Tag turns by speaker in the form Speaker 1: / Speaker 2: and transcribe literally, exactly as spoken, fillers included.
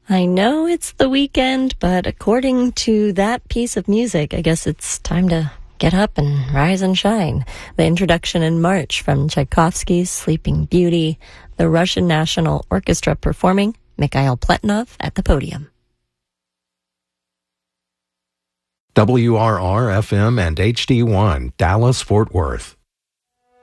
Speaker 1: I know it's the weekend, but according to that piece of music, I guess it's time to get up and rise and shine. The introduction in March from Tchaikovsky's Sleeping Beauty, the Russian National Orchestra performing, Mikhail Pletnov at the podium.
Speaker 2: W R R F M and H D one, Dallas, Fort Worth.